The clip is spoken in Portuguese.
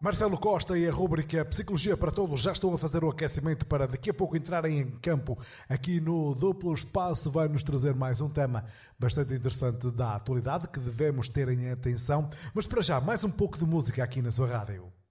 Marcelo Costa e a rúbrica Psicologia para Todos já estão a fazer o aquecimento para daqui a pouco entrarem em campo aqui no Duplo Espaço. Vai-nos trazer mais um tema bastante interessante da atualidade que devemos ter em atenção. Mas para já, mais um pouco de música aqui na sua rádio.